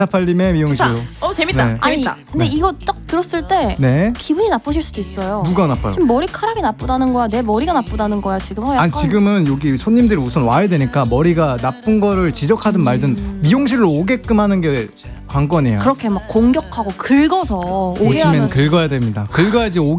사팔님의 미용실로. 재밌다. 네. 아니 재밌다. 근데 네. 이거 딱 들었을 때 네. 기분이 나쁘실 수도 있어요. 누가 나빠요? 지금 머리카락이 나쁘다는 거야? 내 머리가 나쁘다는 거야? 지금 약간 아니 지금은 여기 손님들이 우선 와야 되니까 머리가 나쁜 거를 지적하든 말든 미용실로 오게끔 하는 게 관건이에요. 그렇게 막 공격하고 긁어서 오게 요즘엔 하면 긁어야 됩니다. 긁어야지 오게